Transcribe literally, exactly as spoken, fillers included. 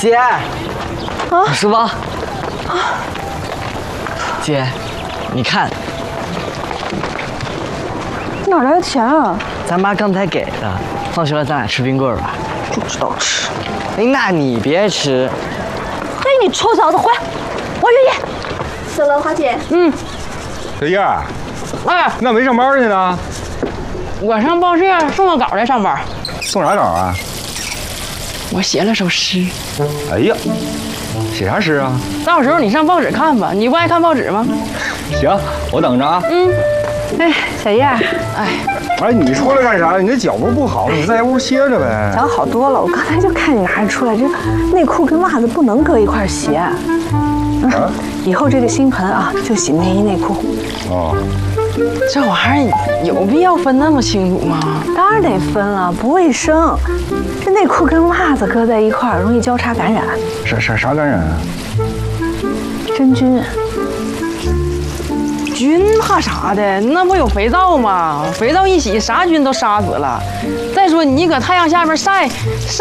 姐，啊，书包。啊，姐，你看， 哪来的钱啊？ 咱妈刚才给的。放学了，咱俩吃冰棍吧。 就知道吃。 哎，那你别吃。 嘿，你臭小子，回来！我愿意。 走了，花姐。 嗯。 小燕儿， 哎， 那没上班去呢？ 我上报社送个稿来上班。 送啥稿啊？ 我写了首诗。 哎呀，写啥诗啊？ 到时候你上报纸看吧，你不爱看报纸吗？ 行，我等着啊。 嗯。 哎，小燕， 哎， 哎，你出来干啥？你这脚不是不好，你在屋歇着呗。 脚好多了，我刚才就看你拿着出来，这内裤跟袜子不能搁一块洗。嗯，啊、以后这个新盆啊，就洗内衣内裤。 哦。 这玩意儿有必要分那么清楚吗？ 当然得分了，不卫生。这内裤跟袜子搁在一块儿，容易交叉感染。 啥啥啥感染啊？ 真菌。 菌怕啥的？那不有肥皂吗？肥皂一洗，啥菌都杀死了。再说你搁太阳下面晒晒。